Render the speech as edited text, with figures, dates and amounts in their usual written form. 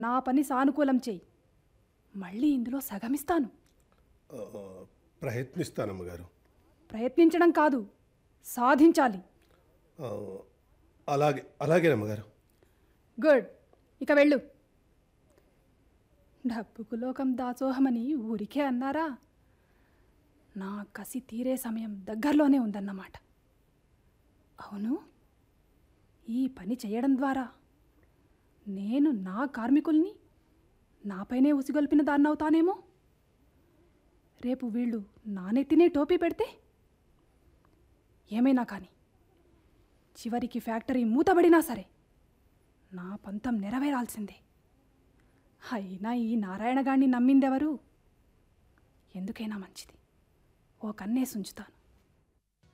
నా పని సానుకూలం చెయ్యి, మళ్ళీ ఇందులో సగమిస్తాను. ప్రయత్నిస్తానమ్మగారు. ప్రయత్నించడం కాదు, సాధించాలి. అలాగేనమ్మగారు. గుడ్, ఇక వెళ్ళు. డబ్బుకు లోకం దాసోహమని ఊరికే అన్నారా? నా కసి తీరే సమయం దగ్గరలోనే ఉందన్నమాట. అవును, ఈ పని చేయడం ద్వారా నేను నా కార్మికుల్ని నాపైనే ఉసిగొల్పిన దాన్నవుతానేమో. రేపు వీళ్ళు నా నెత్తినే టోపీ పెడితే ఏమైనా కానీ చివరికి ఫ్యాక్టరీ మూతబడినా సరే నా పంతం నెరవేరాల్సిందే. అయినా ఈ నారాయణగాడిని నమ్మిందెవరు? ఎందుకైనా మంచిది ఓ కన్నేసి ఉంచుతాను.